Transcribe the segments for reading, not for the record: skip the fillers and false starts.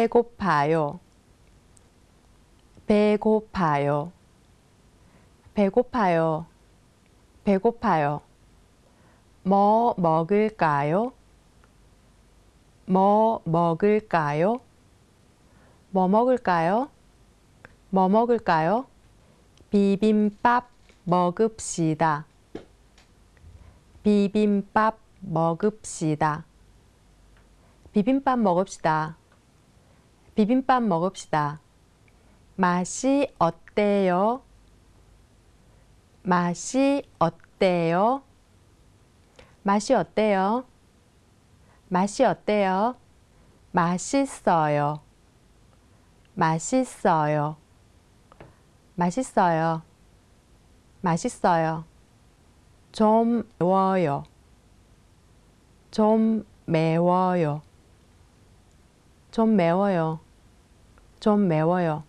배고파요. 배고파요. 배고파요. 배고파요. 뭐 먹을까요? 뭐 먹을까요? 뭐 먹을까요? 뭐 먹을까요? 비빔밥 먹읍시다. 비빔밥 먹읍시다. 비빔밥 먹읍시다. 비빔밥 먹읍시다. 맛이 어때요? 맛이 어때요? 맛이 어때요? 맛이 어때요? 맛있어요. 맛있어요. 맛있어요. 맛있어요. 좀 매워요. 좀 매워요. 좀 매워요. 좀 매워요.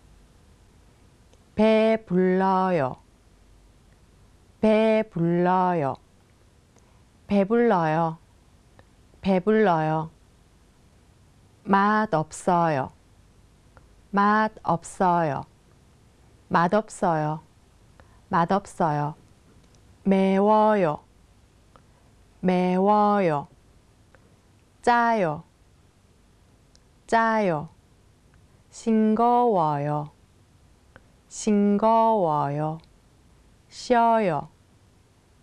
배불러요. 배불러요. 배불러요. 배불러요. 맛없어요. 맛없어요. 맛없어요. 맛없어요. 매워요. 매워요. 짜요. 짜요. 싱거워요. 싱거워요. 쉬어요.